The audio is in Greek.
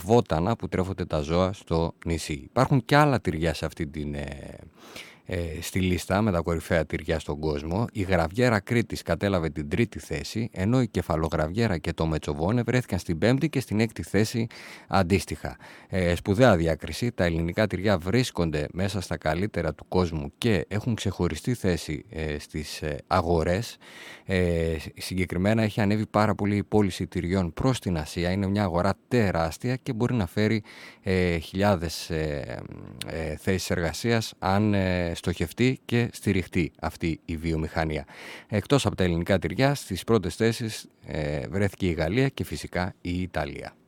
βότανα που τρέφονται τα ζώα στο νησί. Υπάρχουν και άλλα τυριά σε αυτή στη λίστα με τα κορυφαία τυριά στον κόσμο. Η γραβιέρα Κρήτης κατέλαβε την 3η θέση, ενώ η κεφαλογραβιέρα και το μετσοβόνε βρέθηκαν στην 5η και στην 6η θέση αντίστοιχα. Σπουδαία διάκριση. Τα ελληνικά τυριά βρίσκονται μέσα στα καλύτερα του κόσμου και έχουν ξεχωριστή θέση στις αγορές. Συγκεκριμένα έχει ανέβει πάρα πολύ η πώληση τυριών προς την Ασία. Είναι μια αγορά τεράστια και μπορεί να φέρει χιλιάδες θέσεις εργασίας αν στοχευτεί και στηριχτεί αυτή η βιομηχανία. Εκτός από τα ελληνικά τυριά, στις πρώτες θέσεις βρέθηκε η Γαλλία και φυσικά η Ιταλία.